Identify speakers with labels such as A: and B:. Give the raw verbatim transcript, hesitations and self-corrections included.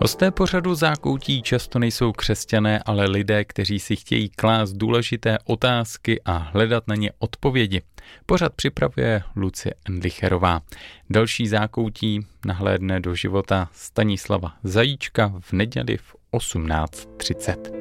A: Hosté pořadu Zákoutí často nejsou křesťané, ale lidé, kteří si chtějí klást důležité otázky a hledat na ně odpovědi. Pořad připravuje Lucie Endlicherová. Další Zákoutí nahlédne do života Stanislava Zajíčka v neděli v osmnáct třicet.